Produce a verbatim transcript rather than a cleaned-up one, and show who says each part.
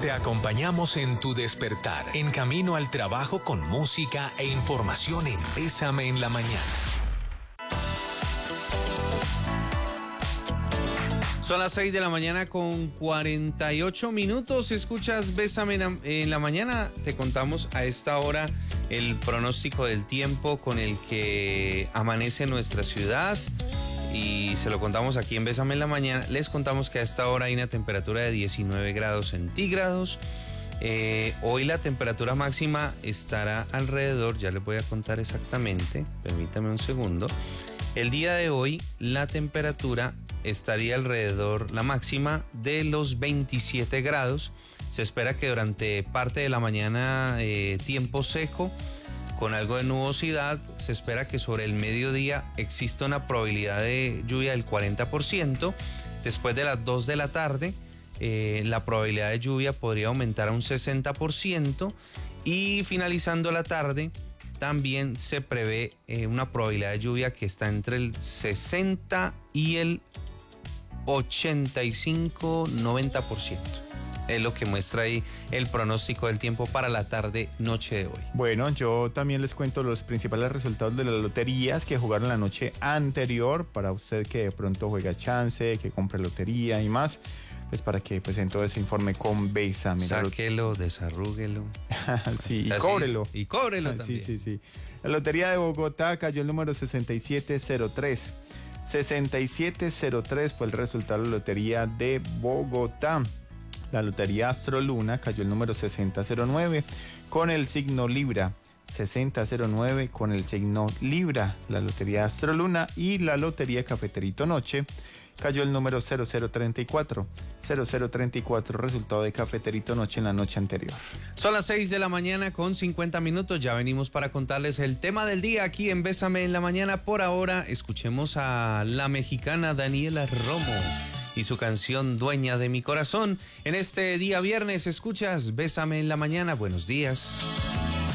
Speaker 1: Te acompañamos en tu despertar, en camino al trabajo con música e información en Bésame en la Mañana.
Speaker 2: Son las seis de la mañana con cuarenta y ocho minutos. Escuchas Bésame en la Mañana. Te contamos a esta hora el pronóstico del tiempo con el que amanece nuestra ciudad. Y se lo contamos aquí en Bésame en la Mañana. Les contamos que a esta hora hay una temperatura de diecinueve grados centígrados. Eh, hoy la temperatura máxima estará alrededor, ya les voy a contar exactamente, permítame un segundo. El día de hoy la temperatura estaría alrededor, la máxima, de los veintisiete grados. Se espera que durante parte de la mañana eh, tiempo seco, con algo de nubosidad. Se espera que sobre el mediodía exista una probabilidad de lluvia del cuarenta por ciento. Después de las dos de la tarde, eh, la probabilidad de lluvia podría aumentar a un sesenta por ciento. Y finalizando la tarde, también se prevé eh, una probabilidad de lluvia que está entre el sesenta y el ochenta y cinco noventa por ciento. Es lo que muestra ahí el pronóstico del tiempo para la tarde noche de hoy.
Speaker 3: Bueno, yo también les cuento los principales resultados de las loterías que jugaron la noche anterior, para usted que de pronto juega chance, que compre lotería y más, pues para que pues en todo ese informe con Bésame.
Speaker 2: Sáquelo, desarrúguelo.
Speaker 3: Sí, y cóbrelo.
Speaker 2: Y cóbrelo también.
Speaker 3: Sí, sí, sí. La Lotería de Bogotá cayó el número sesenta y siete cero tres. sesenta y siete cero tres fue el resultado de la Lotería de Bogotá. La Lotería Astroluna cayó el número sesenta cero nueve con el signo Libra. sesenta cero nueve con el signo Libra. La Lotería Astroluna. Y la Lotería Cafeterito Noche cayó el número cero cero treinta y cuatro. cero cero treinta y cuatro, resultado de Cafeterito Noche en la noche anterior.
Speaker 2: Son las seis de la mañana con cincuenta minutos. Ya venimos para contarles el tema del día aquí en Bésame en la Mañana. Por ahora, escuchemos a la mexicana Daniela Romo y su canción Dueña de mi Corazón. En este día viernes escuchas Bésame en la Mañana. Buenos días.